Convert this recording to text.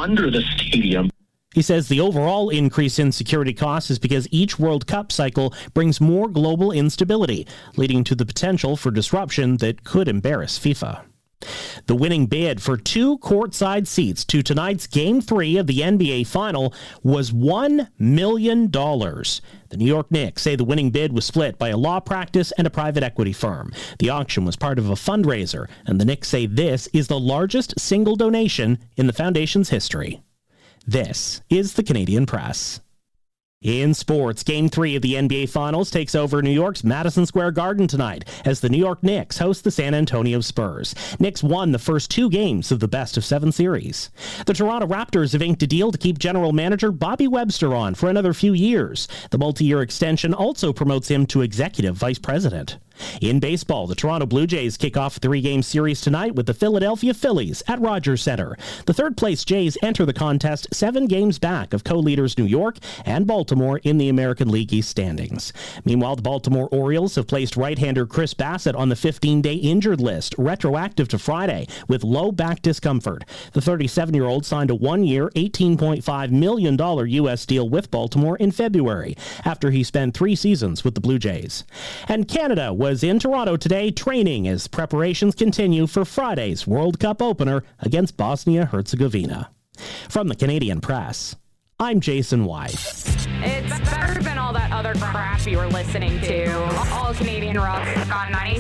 under the stadium. He says the overall increase in security costs is because each World Cup cycle brings more global instability, leading to the potential for disruption that could embarrass FIFA. The winning bid for 2 courtside seats to tonight's Game 3 of the NBA Final was $1 million. The New York Knicks say the winning bid was split by a law practice and a private equity firm. The auction was part of a fundraiser, and the Knicks say this is the largest single donation in the foundation's history. This is the Canadian Press. In sports, Game 3 of the NBA Finals takes over New York's Madison Square Garden tonight as the New York Knicks host the San Antonio Spurs. Knicks won the first 2 games of the best-of-7 series. The Toronto Raptors have inked a deal to keep general manager Bobby Webster on for another few years. The multi-year extension also promotes him to executive vice president. In baseball, the Toronto Blue Jays kick off a 3-game series tonight with the Philadelphia Phillies at Rogers Center. The third-place Jays enter the contest 7 games back of co-leaders New York and Baltimore in the American League East standings. Meanwhile, the Baltimore Orioles have placed right-hander Chris Bassett on the 15-day injured list, retroactive to Friday, with low back discomfort. The 37-year-old signed a 1-year, $18.5 million U.S. deal with Baltimore in February, after he spent 3 seasons with the Blue Jays. And Canada was in Toronto today training as preparations continue for Friday's World Cup opener against Bosnia-Herzegovina. From the Canadian Press, I'm Jason White. It's better than all that other crap you were listening to. All Canadian Rock on 96.9